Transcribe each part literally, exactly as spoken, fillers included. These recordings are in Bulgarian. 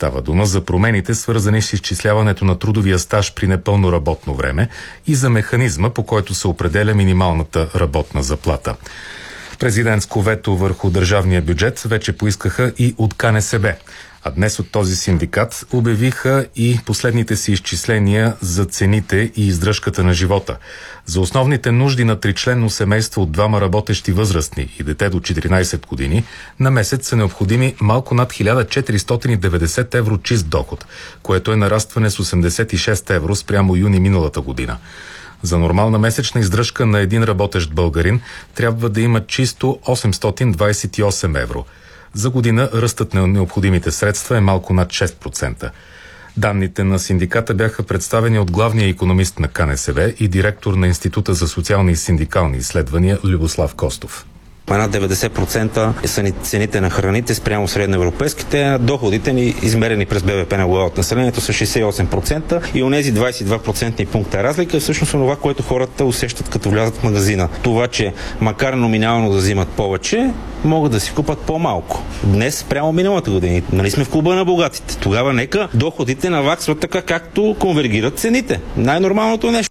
Става дума за промените, свързани с изчисляването на трудовия стаж при непълно работно време и за механизма, по който се определя минималната работна заплата. Президентско вето върху държавния бюджет вече поискаха и от Ка Не Се Бе. А днес от този синдикат обявиха и последните си изчисления за цените и издръжката на живота. За основните нужди на тричленно семейство от двама работещи възрастни и дете до четиринайсет години на месец са необходими малко над хиляда четиристотин и деветдесет евро чист доход, което е нарастване с осемдесет и шест евро спрямо юни миналата година. За нормална месечна издръжка на един работещ българин трябва да има чисто осемстотин двайсет и осем евро. За година ръстът на необходимите средства е малко над шест процента. Данните на синдиката бяха представени от главния икономист на Ка Не Се Бе и директор на Института за социални и синдикални изследвания Любослав Костов. Над деветдесет процента са цените на храните спрямо средноевропейските, доходите ни, измерени през Б В П на глава от населението, са шейсет и осем процента и онези двайсет и два процентни пункта разлика е всъщност това, което хората усещат като влязат в магазина. Това, че макар номинално да взимат повече, могат да си купат по-малко. Днес спрямо миналата година. Нали сме в клуба на богатите? Тогава нека доходите наваксват така, както конвергират цените. Най-нормалното нещо.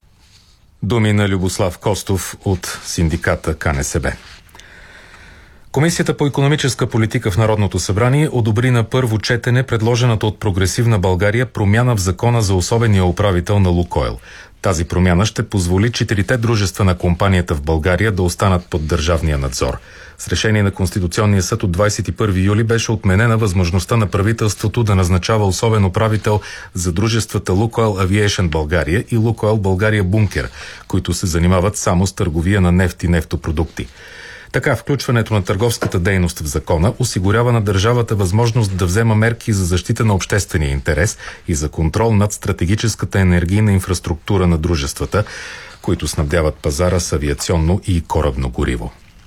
Думи на Любослав Костов от синдиката Ка Не Се Бе. Комисията по икономическа политика в Народното събрание одобри на първо четене предложената от Прогресивна България промяна в закона за особения управител на Лукойл. Тази промяна ще позволи четирите дружества на компанията в България да останат под държавния надзор. С решение на Конституционния съд от двайсет и първи юли беше отменена възможността на правителството да назначава особен управител за дружествата Лукойл Авиейшън България и Лукойл България Бункер, които се занимават само с търговия на нефт и нефтопродукти. Така, включването на търговската дейност в закона осигурява на държавата възможност да взема мерки за защита на обществения интерес и за контрол над стратегическата енергийна инфраструктура на дружествата, които снабдяват пазара с авиационно и корабно гориво.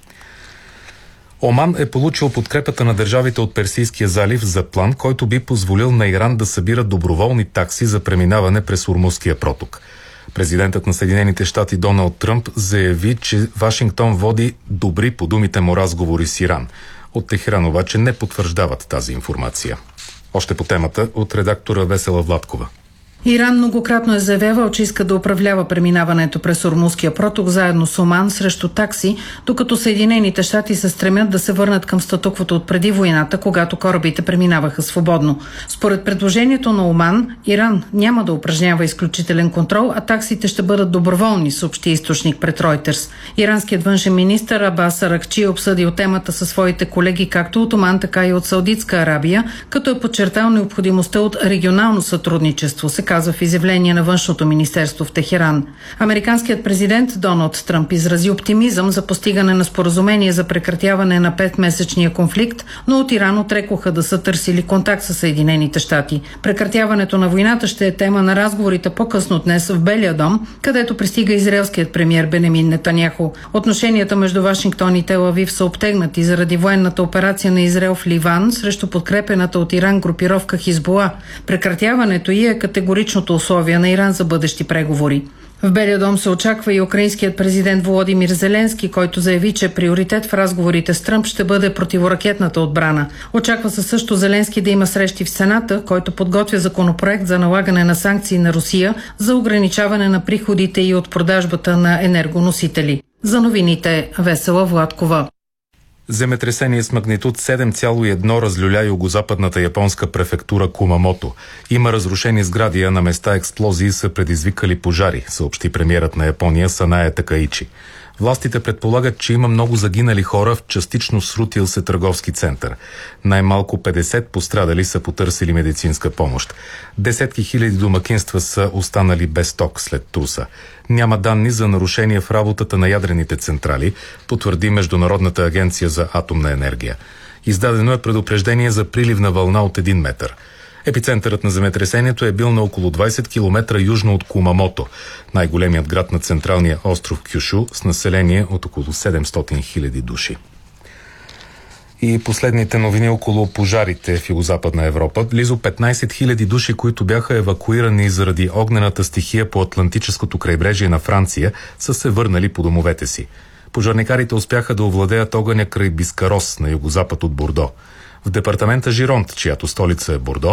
Оман е получил подкрепата на държавите от Персийския залив за план, който би позволил на Иран да събира доброволни такси за преминаване през Ормузския проток. Президентът на Съединените щати Доналд Тръмп заяви, че Вашингтон води добри, по думите му, разговори с Иран. От Техеран обаче не потвърждават тази информация. Още по темата от редактора Весела Владкова. Иран многократно е заявявал, че иска да управлява преминаването през Ормузския проток заедно с Оман срещу такси, докато Съединените щати се стремят да се върнат към статуквото от преди войната, когато корабите преминаваха свободно. Според предложението на Оман, Иран няма да упражнява изключителен контрол, а таксите ще бъдат доброволни, съобщи източник пред Ройтерс. Иранският външен министър Абас Аракчи е обсъдил темата със своите колеги както от Оман, така и от Саудитска Арабия, като е подчертал необходимостта от регионално сътрудничество, се казва в изявление на Външното министерство в Техеран. Американският президент Доналд Тръмп изрази оптимизъм за постигане на споразумение за прекратяване на петмесечния конфликт, но от Иран отрекоха да са търсили контакт с Съединените щати. Прекратяването на войната ще е тема на разговорите по-късно днес в Белия дом, където пристига израелският премиер Бенемин Нетаняху. Отношенията между Вашингтон и Тел Авив са обтегнати заради военната операция на Израел в Ливан срещу подкрепената от Иран групировка Хизбула. Прекратяването й е категорично условия на Иран за бъдещи преговори. В Белия дом се очаква и украинският президент Володимир Зеленски, който заяви, че приоритет в разговорите с Тръмп ще бъде противоракетната отбрана. Очаква се също Зеленски да има срещи в Сената, който подготвя законопроект за налагане на санкции на Русия за ограничаване на приходите и от продажбата на енергоносители. За новините Весела Владкова. Земетресение с магнитуд седем цяло и едно разлюля югозападната японска префектура Кумамото. Има разрушени сгради, а на места експлозии са предизвикали пожари, съобщи премиерът на Япония Санае Такаичи. Властите предполагат, че има много загинали хора в частично срутил се търговски център. Най-малко петдесет пострадали са потърсили медицинска помощ. Десетки хиляди домакинства са останали без ток след труса. Няма данни за нарушения в работата на ядрените централи, потвърди Международната агенция за атомна енергия. Издадено е предупреждение за приливна вълна от един метър. Епицентърът на земетресението е бил на около двайсет километра южно от Кумамото, най-големият град на централния остров Кюшу с население от около седемстотин хиляди души. И последните новини около пожарите в Югозападна Европа. Близо петнайсет хиляди души, които бяха евакуирани заради огнената стихия по Атлантическото крайбрежие на Франция, са се върнали по домовете си. Пожарникарите успяха да овладеят огъня край Бискарос на югозапад от Бордо. В департамента Жиронт, чиято столица е Бордо,